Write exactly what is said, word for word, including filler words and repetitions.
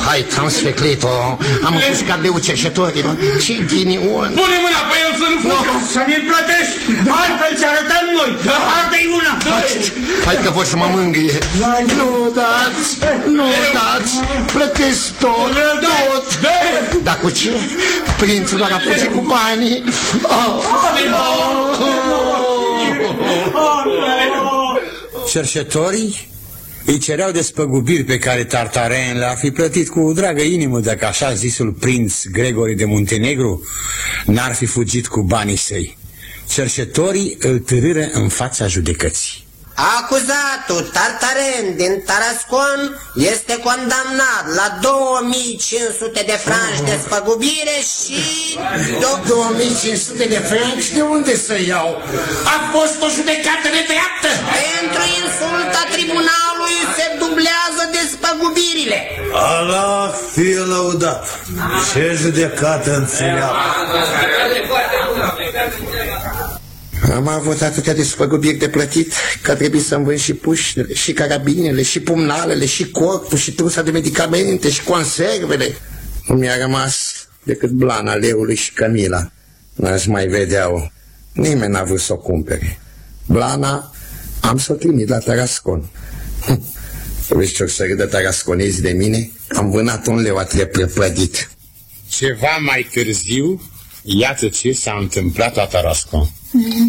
hai, transfeclito, am împușcat de cercetorilor. Ce ghinion! Pune mâna pe el să nu fugă! Să ne-l plătești! Altfel ți arătăm noi! Arată-i una! Hai că vor să mă mângâie! Nu dați! Nu dați! Plătesc tot! Tot! Dar cu ce? Prințul doar a fugit cu banii! Cercetorii îi cereau despăgubiri pe care Tartarin le-ar fi plătit cu dragă inimă dacă așa zisul prinț Gregori de Muntenegru n-ar fi fugit cu banii săi. Cercetorii îl târâră în fața judecății. Acuzatul Tartarin din Tarascon este condamnat la două mii cinci sute de franci de spăgubire și... două mii cinci sute de franci? De unde să iau? A fost o judecată nedreaptă! Pentru insulta tribunalului se dublează despăgubirile. Allah fie lăudat! Ce judecată înțeleaptă! Am avut atâtea despăgubiri de plătit că trebuie să-mi vând și puștile, și carabinele, și pumnalele, și corpul, și trusa de medicamente, și conservele. Nu mi-a rămas decât blana leului și Camila. N-aș mai vedea-o. Nimeni n-a vrut să o cumpere. Blana am să o trimit la Tarascon. Vezi ce o să râdă tarasconezi de mine? Am vânat un leu a trebuie plătit. Ceva mai târziu, iată ce s-a întâmplat la Tarascon.